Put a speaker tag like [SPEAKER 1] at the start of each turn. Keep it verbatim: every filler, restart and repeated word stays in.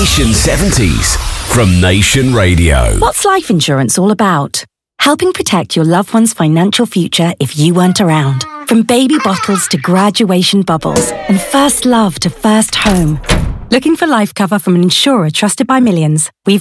[SPEAKER 1] Nation seventies from Nation Radio.
[SPEAKER 2] What's life insurance all about? Helping protect your loved one's financial future if you weren't around. From baby bottles to graduation bubbles and first love to first home. Looking for life cover from an insurer trusted by millions? We've